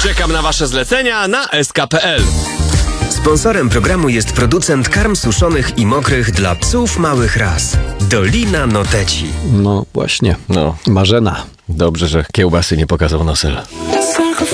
Czekam na wasze zlecenia na sk.pl. Sponsorem programu jest producent karm suszonych i mokrych dla psów małych ras. Dolina Noteci. No właśnie. No, Marzena. dobrze, że kiełbasy nie pokazał Nosel.